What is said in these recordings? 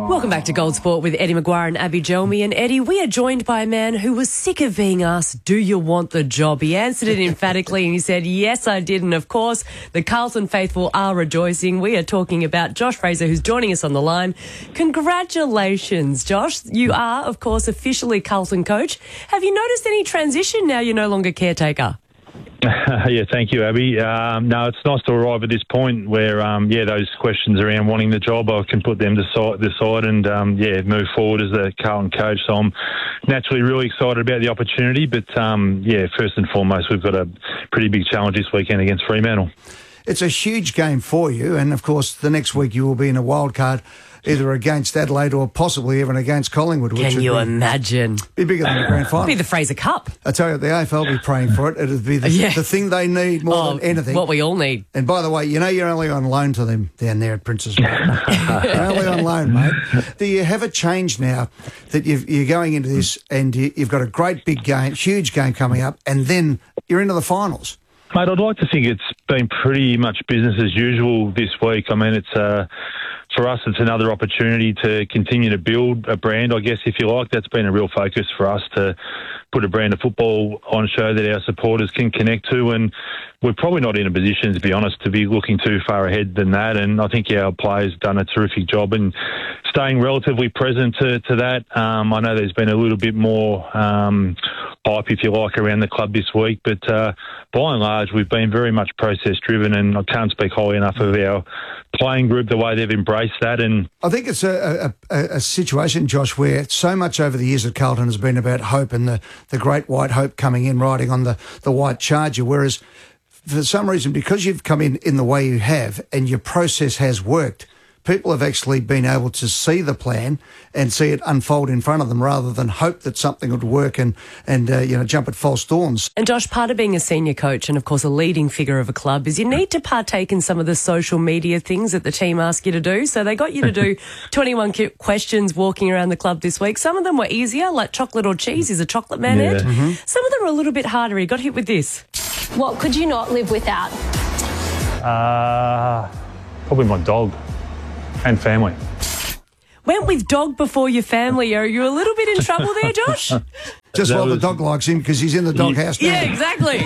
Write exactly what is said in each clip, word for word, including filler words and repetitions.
Welcome back to Gold Sport with Eddie McGuire and Abby Gelmi. And Eddie, we are joined by a man who was sick of being asked, do you want the job? He answered it emphatically and he said, yes, I did. And of course, the Carlton faithful are rejoicing. We are talking about Josh Fraser, who's joining us on the line. Congratulations, Josh. You are, of course, officially Carlton coach. Have you noticed any transition now you're no longer caretaker? Yeah, thank you, Abby. Um, no, it's nice to arrive at this point where, um, yeah, those questions around wanting the job, I can put them to side, to side and, um, yeah, move forward as the Carlton coach. So I'm naturally really excited about the opportunity. But, um, yeah, first and foremost, we've got a pretty big challenge this weekend against Fremantle. It's a huge game for you. And, of course, the next week you will be in a wild card, either against Adelaide or possibly even against Collingwood. Which Can you be, imagine? Be bigger than the grand final. It'll be the Fraser Cup. I tell you, the A F L will be praying for it. It'll be the, yeah. the thing they need more oh, than anything. What we all need. And by the way, you know you're only on loan to them down there at Prince's Road. You're only on loan, mate. Do you have a change now that you've, you're going into this and you, you've got a great big game, huge game coming up, and then you're into the finals? Mate, I'd like to think it's been pretty much business as usual this week. I mean, it's uh, for us, it's another opportunity to continue to build a brand, I guess, if you like. That's been a real focus for us, to put a brand of football on show that our supporters can connect to. And we're probably not in a position, to be honest, to be looking too far ahead than that. And I think our players done a terrific job in staying relatively present to, to that. Um, I know there's been a little bit more um, hype, if you like, around the club this week. But uh, by and large, we've been very much process-driven, and I can't speak highly enough of our playing group, the way they've embraced that. And I think it's a, a, a situation, Josh, where so much over the years at Carlton has been about hope and the, the great white hope coming in, riding on the, the white charger, whereas for some reason, because you've come in in the way you have and your process has worked, people have actually been able to see the plan and see it unfold in front of them rather than hope that something would work and, and uh, you know, jump at false dawns. And Josh, part of being a senior coach and, of course, a leading figure of a club is you need to partake in some of the social media things that the team ask you to do. So they got you to do twenty-one questions walking around the club this week. Some of them were easier, like chocolate or cheese. He's a chocolate man, yeah. Ed. Mm-hmm. Some of them were a little bit harder. He got hit with this. What could you not live without? Uh, probably my dog and family. Went with dog before your family. Are you a little bit in trouble there, Josh? Just That while was- the dog likes him because he's in the dog house now. Yeah, exactly.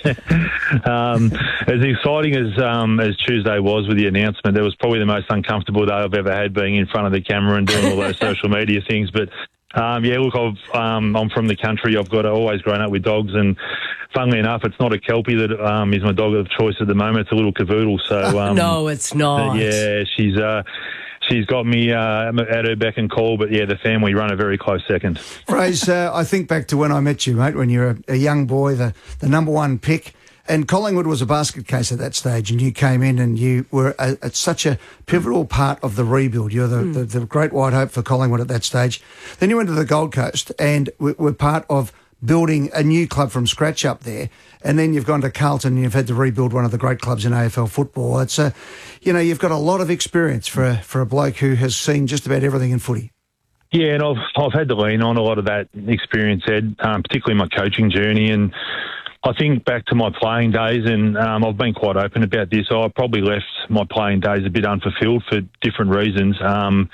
Um, as exciting as um, as Tuesday was with the announcement, that was probably the most uncomfortable day I've ever had, being in front of the camera and doing all those social media things. But um, yeah, look, I've, um, I'm from the country. I've got always grown up with dogs, and funnily enough, it's not a Kelpie that um, is my dog of choice at the moment. It's a little cavoodle. So um, no, it's not. yeah, she's. Uh, She's got me uh, at her beck and call, but yeah, the family run a very close second. Fraser, uh, I think back to when I met you, mate, when you were a, a young boy, the, the number one pick. And Collingwood was a basket case at that stage, and you came in and you were a, a, such a pivotal part of the rebuild. You're the, mm. the, the great white hope for Collingwood at that stage. Then you went to the Gold Coast and were, were part of building a new club from scratch up there. And then you've gone to Carlton and you've had to rebuild one of the great clubs in A F L football. It's a, you know, you've got a lot of experience for a, for a bloke who has seen just about everything in footy. Yeah, and I've I've had to lean on a lot of that experience, Ed, um, particularly my coaching journey. And I think back to my playing days, and um, I've been quite open about this. I probably left my playing days a bit unfulfilled for different reasons. Um,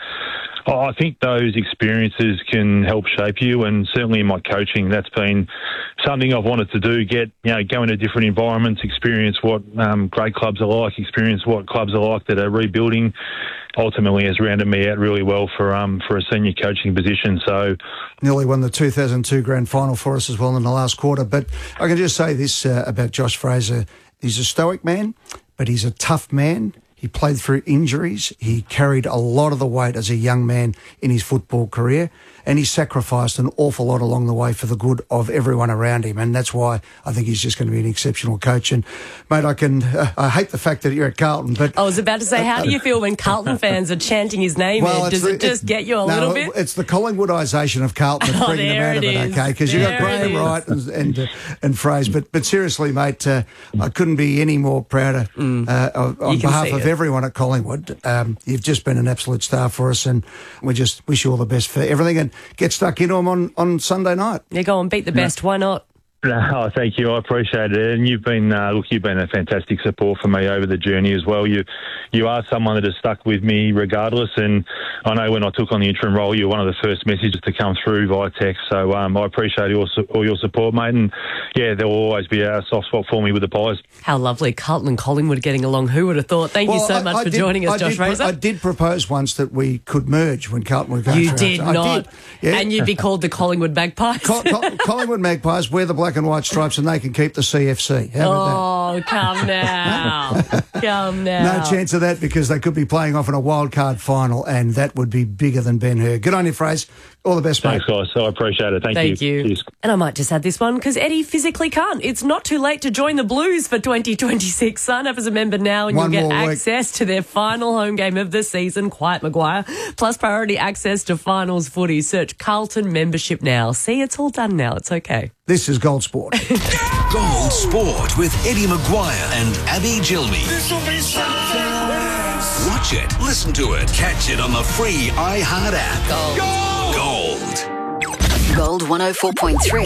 I think those experiences can help shape you, and certainly in my coaching, that's been something I've wanted to do, get, you know, go into different environments, experience what um, great clubs are like, experience what clubs are like that are rebuilding. Ultimately has rounded me out really well for um for a senior coaching position. So nearly won the two thousand two grand final for us as well in the last quarter. But I can just say this uh, about Josh Fraser. He's a stoic man, but he's a tough man. He played through injuries. He carried a lot of the weight as a young man in his football career, and he sacrificed an awful lot along the way for the good of everyone around him. And that's why I think he's just going to be an exceptional coach. And, mate, I can uh, I hate the fact that you're at Carlton, but I was about to say, how do you feel when Carlton fans are chanting his name? Well, Ed? Does the, it just get you a no, little bit? It's the Collingwoodisation of Carlton that's Oh, bringing them there out of it it, is. okay? Because you've got There Graham it is. Wright and and, uh, and Fraser. But but seriously, mate, uh, I couldn't be any more prouder uh, of, on You can behalf see of it. everyone at Collingwood. Um, you've just been an absolute star for us, and we just wish you all the best for everything. And get stuck into them on, on Sunday night. Yeah, go on, beat the best. Why not? No, thank you. I appreciate it. And you've been, uh, look, you've been a fantastic support for me over the journey as well. You, you are someone that has stuck with me regardless. And I know when I took on the interim role, you were one of the first messages to come through via text. So um, I appreciate all, all your support, mate. And yeah, there will always be a soft spot for me with the Pies. How lovely. Carlton and Collingwood getting along. Who would have thought? Thank Well, you so I- much I for did- joining us, I Josh did, pro- Razor. I did propose once that we could merge when Carlton were going You through did it. I not. did. Yeah. And you'd be called the Collingwood Magpies. Col- Col- Collingwood Magpies wear the black and white stripes and they can keep the C F C. How about Oh, come now. Come that? now. No chance of that because they could be playing off in a wild card final and that would be bigger than Ben Hur. Good on you, Fraser. All the best, mate. Thanks, guys. So I appreciate it. Thank, Thank you. Cheers. And I might just add this one because Eddie physically can't. It's not too late to join the Blues for twenty twenty-six. Sign up as a member now and One you'll get more week. access to their final home game of the season, Quiet Maguire, plus priority access to finals footy. Search Carlton membership now. See, it's all done now. It's okay. This is Gold Sport. Gold Sport with Eddie Maguire and Abby Gilmy. Watch it, listen to it, catch it on the free iHeart app. Gold. Gold. Gold one oh four point three.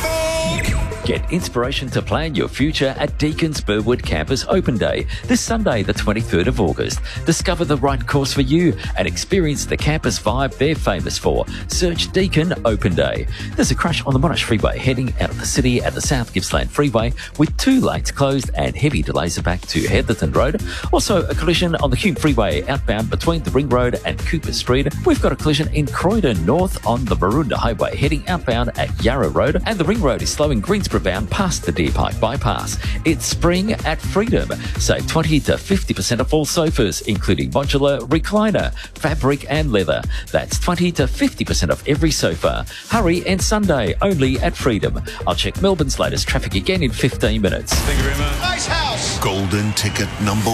Get inspiration to plan your future at Deacon's Burwood Campus Open Day this Sunday, the twenty-third of August. Discover the right course for you and experience the campus vibe they're famous for. Search Deacon Open Day. There's a crash on the Monash Freeway heading out of the city at the South Gippsland Freeway with two lanes closed and heavy delays are back to Heatherton Road. Also, a collision on the Hume Freeway outbound between the Ring Road and Cooper Street. We've got a collision in Croydon North on the Maroondah Highway heading outbound at Yarra Road, and the Ring Road is slowing Greensboro bound past the Deer Pike bypass. It's spring at Freedom. Save twenty to fifty percent off all sofas, including modular, recliner, fabric and leather. That's twenty to fifty percent off every sofa. Hurry, and Sunday only at Freedom. I'll check Melbourne's latest traffic again in fifteen minutes. Thank you very much. Nice house. Golden ticket number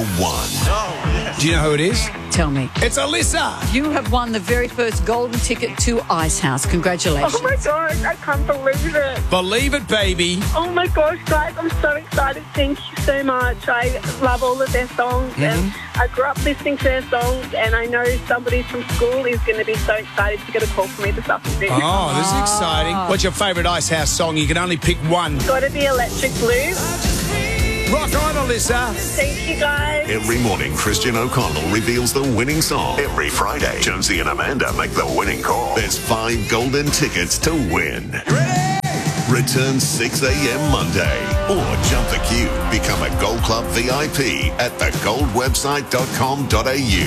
one. Do you know who it is? Tell me. It's Alyssa. You have won the very first golden ticket to Ice House. Congratulations. Oh my gosh, I can't believe it. Believe it, baby. Oh my gosh, guys, I'm so excited. Thank you so much. I love all of their songs and I grew up listening to their songs, and I know somebody from school is going to be so excited to get a call from me this afternoon. Oh, this is exciting. What's your favourite Ice House song? You can only pick one. Got to be Electric Blue. Rock on, Alyssa. Thank you, guys. Every morning, Christian O'Connell reveals the winning song. Every Friday, Jonesy and Amanda make the winning call. There's five golden tickets to win. Return six a.m. Monday. Or jump the queue. Become a Gold Club V I P at the gold website dot com dot a u.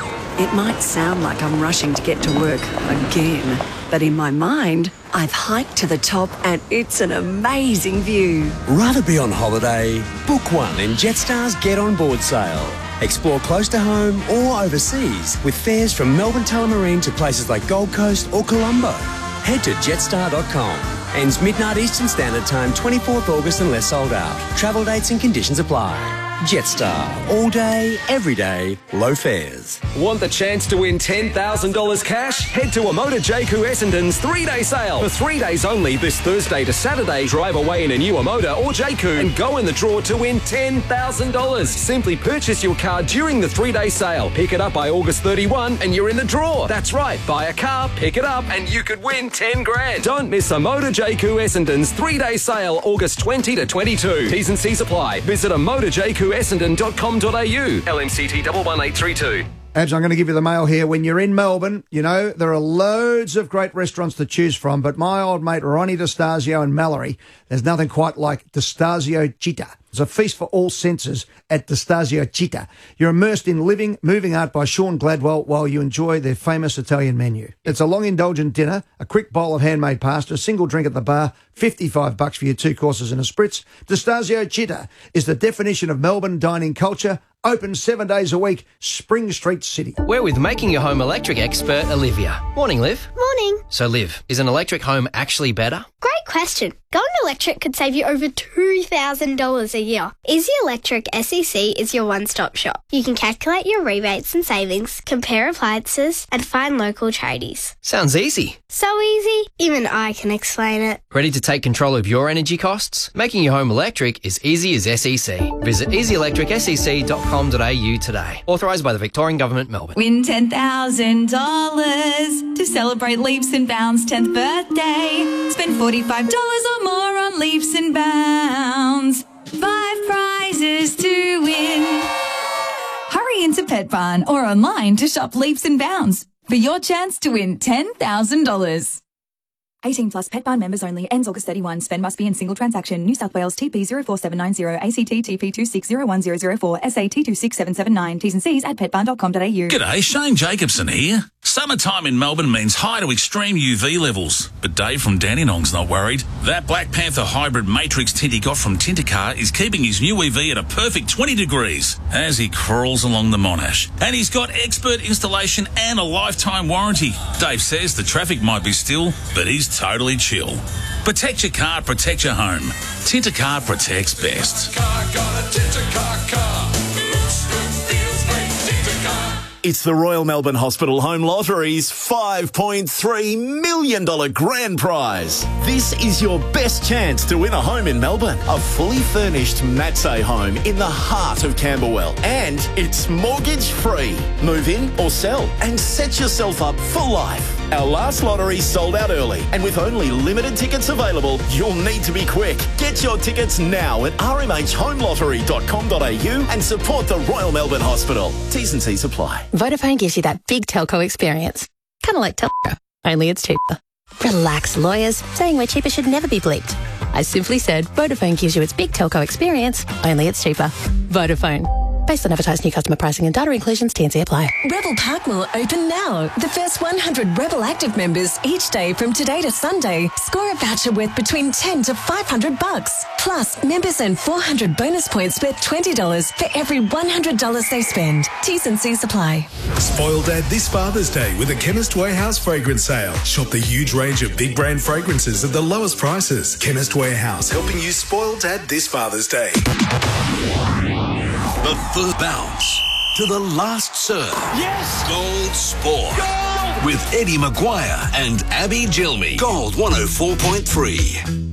It might sound like I'm rushing to get to work again, but in my mind, I've hiked to the top and it's an amazing view. Rather be on holiday? Book one in Jetstar's Get On Board sale. Explore close to home or overseas with fares from Melbourne Tullamarine to places like Gold Coast or Colombo. Head to jetstar dot com. Ends midnight Eastern Standard Time, twenty-fourth August unless sold out. Travel dates and conditions apply. Jetstar. All day, every day, low fares. Want the chance to win ten thousand dollars cash? Head to Omoda Jaku Essendon's three-day sale. For three days only, this Thursday to Saturday, drive away in a new Omoda or Jaku and go in the draw to win ten thousand dollars. Simply purchase your car during the three-day sale. Pick it up by August thirty-first and you're in the draw. That's right. Buy a car, pick it up, and you could win ten grand. Don't miss Omoda Jaku Essendon's three-day sale, August twentieth to twenty-second. T's and C's apply. Visit Omoda Jaku Essendon dot com dot a u. L M C T one one eight three two. Abs, I'm going to give you the mail here. When you're in Melbourne, you know, there are loads of great restaurants to choose from, but my old mate Ronnie D'Stasio in Mallory, there's nothing quite like D'Stasio Città. It's a feast for all senses at D'Stasio Città. You're immersed in living, moving art by Sean Gladwell while you enjoy their famous Italian menu. It's a long, indulgent dinner, a quick bowl of handmade pasta, a single drink at the bar, fifty-five bucks for your two courses and a spritz. D'Stasio Città is the definition of Melbourne dining culture. Open seven days a week, Spring Street City. We're with Making Your Home Electric expert, Olivia. Morning, Liv. Morning. So, Liv, is an electric home actually better? Great question. Going electric could save you over two thousand dollars a year. Easy Electric S E C is your one-stop shop. You can calculate your rebates and savings, compare appliances, and find local tradies. Sounds easy. So easy, even I can explain it. Ready to take control of your energy costs? Making your home electric is easy as S E C. Visit easy electric s e c dot com dot a u today. Authorised by the Victorian Government, Melbourne. Win ten thousand dollars to celebrate Leaps and Bounds' tenth birthday. Spend forty-five dollars or more on Leaps and Bounds. Five prizes to win. Hurry into Pet Barn or online to shop Leaps and Bounds. for your chance to win ten thousand dollars. eighteen plus Pet Barn members only. Ends August thirty-first. Spend must be in single transaction. New South Wales T P zero four seven nine zero, A C T T P two six zero one zero zero four, S A T two six seven seven nine. T's and C's at pet barn dot com dot a u. G'day, Shane Jacobson here. Summertime in Melbourne means high to extreme U V levels, but Dave from Dandenong's not worried. That Black Panther hybrid matrix tint he got from Tintercar is keeping his new E V at a perfect twenty degrees as he crawls along the Monash. And he's got expert installation and a lifetime warranty. Dave says the traffic might be still, but he's totally chill. Protect your car, protect your home. Tintercar protects best. It's the Royal Melbourne Hospital Home Lottery's five point three million dollars grand prize. This is your best chance to win a home in Melbourne. A fully furnished Matsay home in the heart of Camberwell. And it's mortgage free. Move in or sell and set yourself up for life. Our last lottery sold out early, and with only limited tickets available, you'll need to be quick. Get your tickets now at r m h home lottery dot com dot a u and support the Royal Melbourne Hospital. T's and C's apply. Vodafone gives you that big telco experience. Kind of like telco, only it's cheaper. Relax, lawyers. Saying we're cheaper should never be bleeped. I simply said Vodafone gives you its big telco experience, only it's cheaper. Vodafone. Based on advertised new customer pricing and data inclusions, T and C apply. Rebel Park will open now. The first one hundred Rebel Active members each day from today to Sunday score a voucher worth between ten to five hundred bucks. Plus, members earn four hundred bonus points worth twenty dollars for every one hundred dollars they spend. T's and C's apply. Spoil Dad this Father's Day with a Chemist Warehouse fragrance sale. Shop the huge range of big brand fragrances at the lowest prices. Chemist Warehouse, helping you spoil Dad this Father's Day. The first bounce to the last serve. Yes! Gold Sport. Gold! With Eddie Maguire and Abby Gilmy. Gold one oh four point three.